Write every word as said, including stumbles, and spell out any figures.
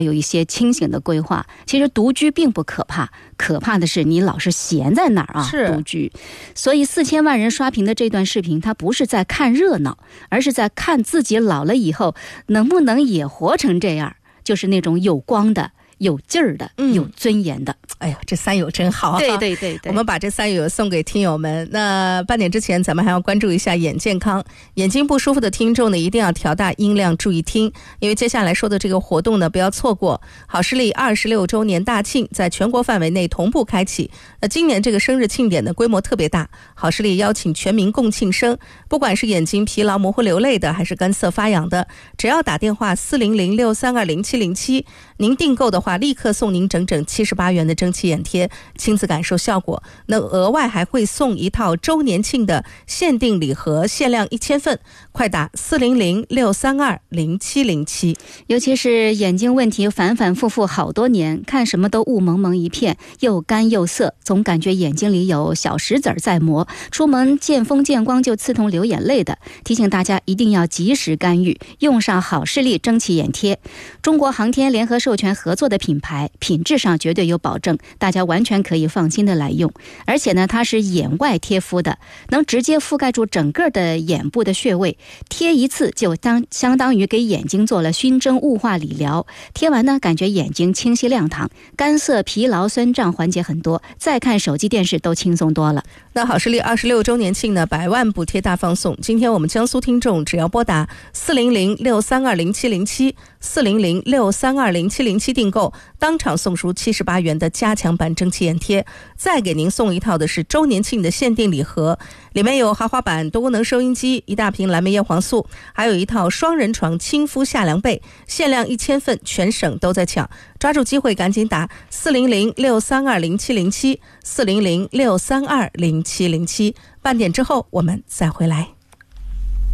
有一些清醒的规划。其实独居并不可怕，可怕的是你老是闲在哪儿啊， 是独居。所以四千万人刷屏的这段视频，它不是在看热闹，而是在看自己老了以后能不能也活成这样，就是那种有光的、有劲儿的、有尊严的。 哎呀，这三友真好啊！ 对对对对， 我们把这三友送给听友们。那半点之前，咱们还要关注一下眼健康。眼睛不舒服的听众呢，一定要调大音量，注意听，因为接下来说的这个活动呢，不要错过。好视力二十六周年大庆在全国范围内同步开启。那今年这个生日庆典的规模特别大，好视力邀请全民共庆生，不管是眼睛疲劳、模糊、流泪的，还是干涩发痒的，只要打电话四零零六三二零七零七，您订购的话，立刻送您整整七十八元的蒸汽眼贴，亲自感受效果。那额外还会送一套周年庆的限定礼盒，限量一千份，快打四零零六三二零七零七。 尤其是眼睛问题反反复复好多年，看什么都雾蒙蒙一片，又干又涩，总感觉眼睛里有小石子在磨，出门见风见光就刺痛流眼泪的，提醒大家一定要及时干预，用上好视力蒸汽眼贴。中国航天联合授权合作的品牌，品质上绝对有保证，大家完全可以放心的来用。而且呢，它是眼外贴敷的，能直接覆盖住整个的眼部的穴位，贴一次就当相当于给眼睛做了熏蒸雾化理疗。贴完呢，感觉眼睛清晰亮堂，干涩、疲劳、酸胀缓解很多，再看手机电视都轻松多了。 那好视力二十六周年庆呢，百万补贴大放送。今天我们江苏听众只要拨打四零零六三二零七零七四零零六三二零七零七订购，当场送出七十八元的加强版蒸汽眼贴，再给您送一套的是周年庆的限定礼盒，里面有豪华版多功能收音机、一大瓶蓝莓叶黄素，还有一套双人床亲肤夏凉被，限量一千份，全省都在抢，抓住机会赶紧打四零零六三二零七零七四零零六三二零七零七。半点之后我们再回来。